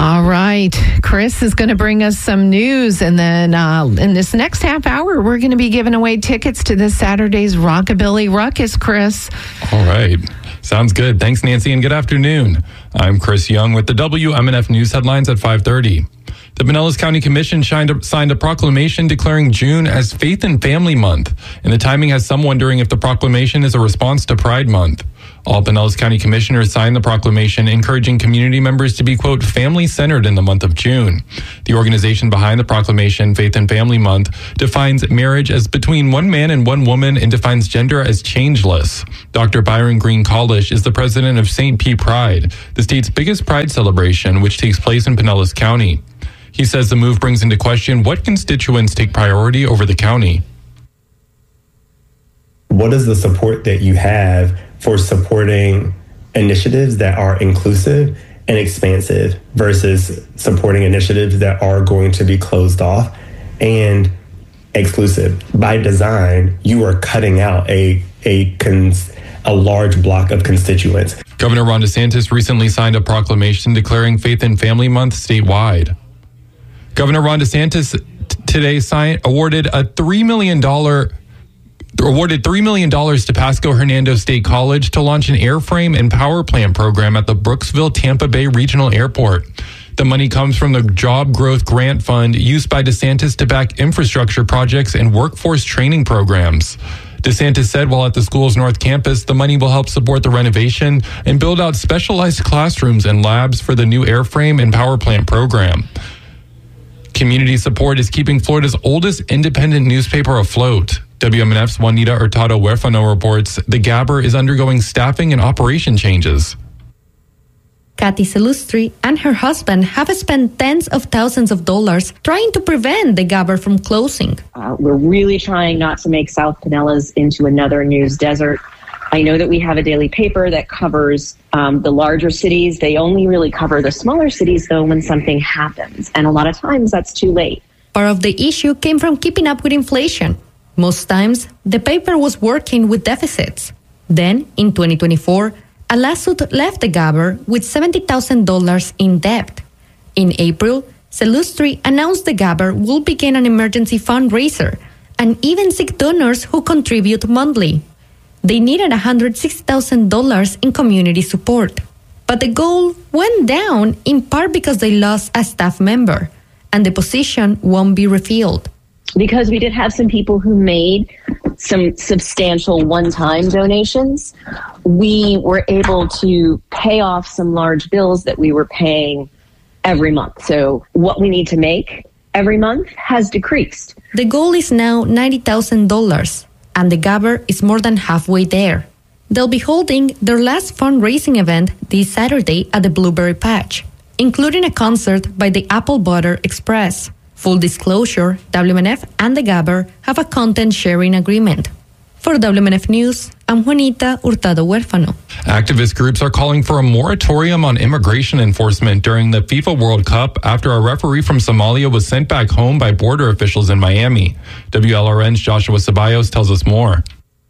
All right. Chris is going to bring us some news. And then in this next half hour, we're going to be giving away tickets to this Saturday's Rockabilly Ruckus, Chris. All right. Sounds good. Thanks, Nancy, and good afternoon. I'm Chris Young with the WMNF News headlines at 5:30. The Pinellas County Commission signed a proclamation declaring June as Faith and Family Month, and the timing has some wondering if the proclamation is a response to Pride Month. All Pinellas County Commissioners signed the proclamation encouraging community members to be, quote, family-centered in the month of June. The organization behind the proclamation, Faith and Family Month, defines marriage as between one man and one woman and defines gender as changeless. Dr. Byron Green-Collish is the president of St. Pete Pride, the state's biggest pride celebration, which takes place in Pinellas County. He says the move brings into question what constituents take priority over the county. What is the support that you have for supporting initiatives that are inclusive and expansive versus supporting initiatives that are going to be closed off and exclusive? By design, you are cutting out a large block of constituents. Governor Ron DeSantis recently signed a proclamation declaring Faith and Family Month statewide. Governor Ron DeSantis today awarded $3 million to Pasco Hernando State College to launch an airframe and power plant program at the Brooksville Tampa Bay Regional Airport. The money comes from the Job Growth Grant Fund used by DeSantis to back infrastructure projects and workforce training programs. DeSantis said while at the school's North Campus, the money will help support the renovation and build out specialized classrooms and labs for the new airframe and power plant program. Community support is keeping Florida's oldest independent newspaper afloat. WMNF's Juanita Hurtado Huerfano reports the Gabber is undergoing staffing and operation changes. Kathy Salustri and her husband have spent tens of thousands of dollars trying to prevent the Gabber from closing. We're really trying not to make South Pinellas into another news desert. I know that we have a daily paper that covers the larger cities. They only really cover the smaller cities, though, when something happens. And a lot of times that's too late. Part of the issue came from keeping up with inflation. Most times, the paper was working with deficits. Then, in 2024, a lawsuit left the Gabber with $70,000 in debt. In April, Salustri announced the Gabber will begin an emergency fundraiser and even seek donors who contribute monthly. They needed $160,000 in community support. But the goal went down in part because they lost a staff member, and the position won't be refilled. Because we did have some people who made some substantial one-time donations, we were able to pay off some large bills that we were paying every month. So what we need to make every month has decreased. The goal is now $90,000. And the Gabber is more than halfway there. They'll be holding their last fundraising event this Saturday at the Blueberry Patch, including a concert by the Apple Butter Express. Full disclosure, WMNF and the Gabber have a content-sharing agreement. For WMNF News, I'm Juanita Hurtado Huerfano. Activist groups are calling for a moratorium on immigration enforcement during the FIFA World Cup after a referee from Somalia was sent back home by border officials in Miami. WLRN's Joshua Ceballos tells us more.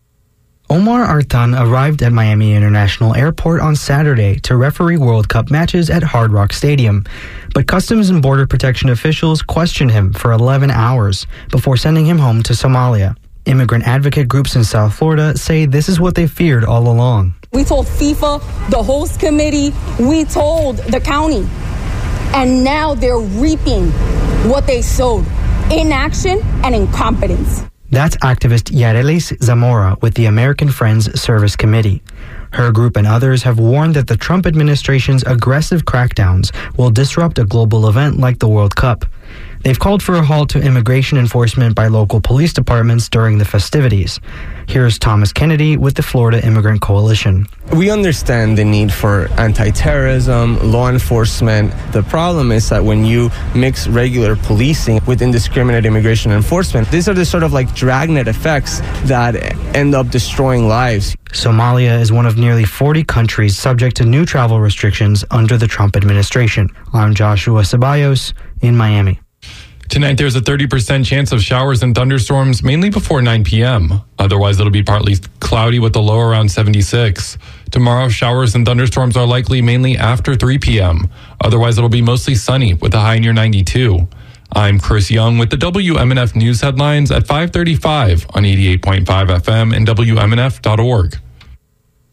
Omar Artan arrived at Miami International Airport on Saturday to referee World Cup matches at Hard Rock Stadium. But Customs and Border Protection officials questioned him for 11 hours before sending him home to Somalia. Immigrant advocate groups in South Florida say this is what they feared all along. We told FIFA, the host committee, we told the county. And now they're reaping what they sowed: inaction and incompetence. That's activist Yarelis Zamora with the American Friends Service Committee. Her group and others have warned that the Trump administration's aggressive crackdowns will disrupt a global event like the World Cup. They've called for a halt to immigration enforcement by local police departments during the festivities. Here's Thomas Kennedy with the Florida Immigrant Coalition. We understand the need for anti-terrorism, law enforcement. The problem is that when you mix regular policing with indiscriminate immigration enforcement, these are the sort of like dragnet effects that end up destroying lives. Somalia is one of nearly 40 countries subject to new travel restrictions under the Trump administration. I'm Joshua Ceballos in Miami. Tonight, there's a 30% chance of showers and thunderstorms, mainly before 9 p.m. Otherwise, it'll be partly cloudy with a low around 76. Tomorrow, showers and thunderstorms are likely mainly after 3 p.m. Otherwise, it'll be mostly sunny with a high near 92. I'm Chris Young with the WMNF News headlines at 5:35 on 88.5 FM and WMNF.org.